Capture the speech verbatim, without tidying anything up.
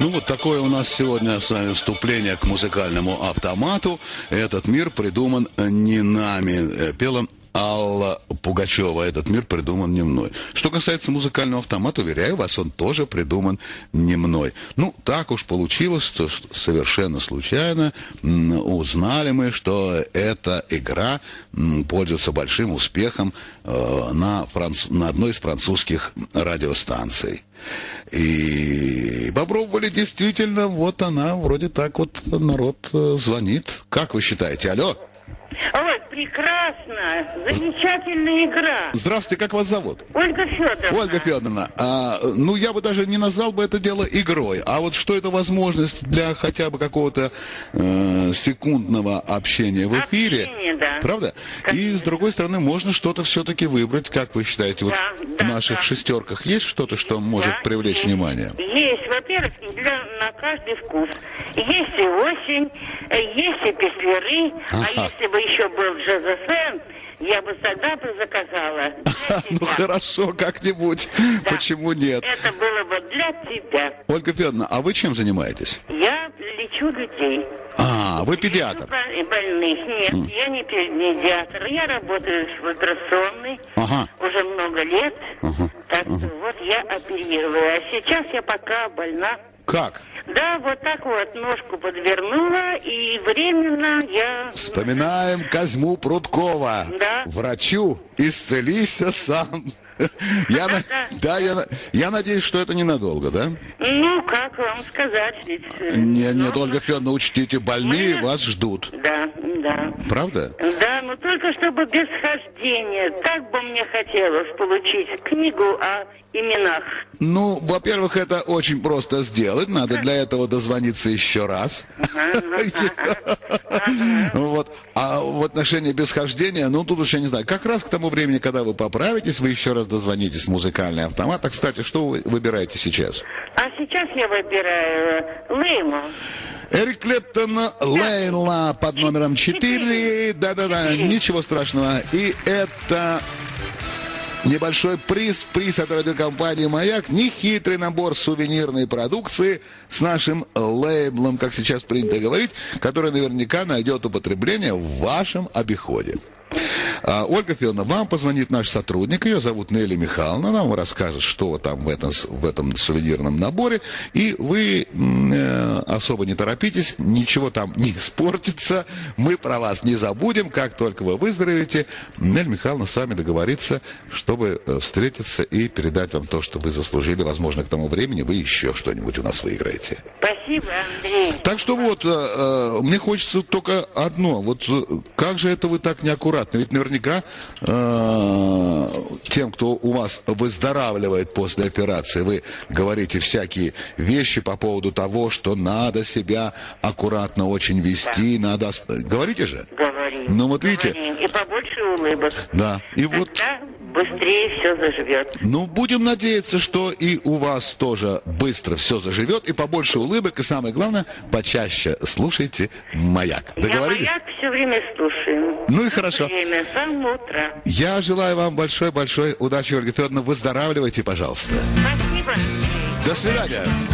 Ну вот такое у нас сегодня с вами вступление к музыкальному автомату. Этот мир придуман не нами. Пела Алла Пугачева. Этот мир придуман не мной. Что касается музыкального автомата, уверяю вас, он тоже придуман не мной. Ну, так уж получилось, что совершенно случайно узнали мы, что эта игра пользуется большим успехом на, франц... на одной из французских радиостанций. И попробовали действительно, вот она, вроде так вот народ звонит. Как вы считаете? Алло? Ой, прекрасно! Замечательная игра! Здравствуйте, как вас зовут? Ольга Федоровна. Ольга Федоровна, а, ну я бы даже не назвал бы это дело игрой, а вот что это возможность для хотя бы какого-то э, секундного общения в эфире. Общение, да. Правда? Конечно. И с другой стороны, можно что-то все-таки выбрать, как вы считаете, вот да, в да, наших да. шестерках есть что-то, что может да, привлечь есть. внимание? Есть, во-первых, для, на каждый вкус. Есть и осень, есть и песняры, ага. А если бы еще был джаз-эф-эм, я бы тогда бы заказала. Ну хорошо, как-нибудь. Да. Почему нет? Это было бы для тебя. Ольга Федоровна, а вы чем занимаетесь? Я лечу людей. А, вы педиатр. И больных. Нет, mm. я не педиатр. Я работаю в операционной ага. уже много лет. Ага. Так ага. что вот я оперирую. А сейчас я пока больна. Как? Да, вот так вот ножку подвернула, и временно я... Вспоминаем Козьму Прудкова. Да. Врачу исцелися сам. Я, на... да, я, я надеюсь, что это ненадолго, да? Ну, как вам сказать? Ведь... Нет, нет, ну, Ольга Федоровна, учтите, больные мы... вас ждут. Да, да. Правда? Да, но только чтобы без хождения. Так бы мне хотелось получить книгу о именах. Ну, во-первых, это очень просто сделать. Надо для этого дозвониться еще раз. Вот. А в отношении бесхождения, ну, тут уж я не знаю. Как раз к тому времени, когда вы поправитесь, вы еще раз дозвонитесь в музыкальный автомат. А, кстати, что вы выбираете сейчас? А сейчас я выбираю Лейму. Эрик Клэптон, Лейла под номером четыре. Да-да-да, ничего страшного. И это... небольшой приз, приз от радиокомпании «Маяк», нехитрый набор сувенирной продукции с нашим лейблом, как сейчас принято говорить, который наверняка найдет употребление в вашем обиходе. А, Ольга Федоровна, вам позвонит наш сотрудник, ее зовут Нелли Михайловна, она вам расскажет, что там в этом, в этом сувенирном наборе, и вы э, особо не торопитесь, ничего там не испортится, мы про вас не забудем, как только вы выздоровеете, Нелли Михайловна с вами договорится, чтобы встретиться и передать вам то, что вы заслужили, возможно, к тому времени вы еще что-нибудь у нас выиграете. Спасибо, Андрей. Так что вот, э, э, мне хочется только одно, вот как же это вы так неаккуратно, ведь наверняка Наверняка э, тем, кто у вас выздоравливает после операции, вы говорите всякие вещи по поводу того, что надо себя аккуратно очень вести, да. надо... Говорите же? Говорим. Ну вот видите... Говорим. И побольше улыбок. Да. И Тогда вот... быстрее все заживет. Ну, будем надеяться, что и у вас тоже быстро все заживет, и побольше улыбок, и самое главное, почаще слушайте «Маяк». Договорились? Я «Маяк» все время слушаю. Ну и хорошо. Время, с самого утра. Я желаю вам большой-большой удачи, Ольга Федоровна. Выздоравливайте, пожалуйста. Спасибо. До свидания.